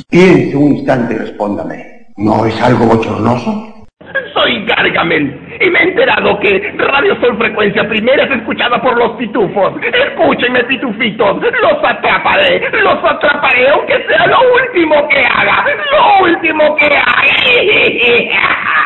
Piense un instante y respóndame. ¿No es algo bochornoso? Soy Gargamel y me he enterado que Radio Sol Frecuencia Primera es escuchada por los pitufos. Escúchenme, pitufitos, los atraparé aunque sea lo último que haga, lo último que haga.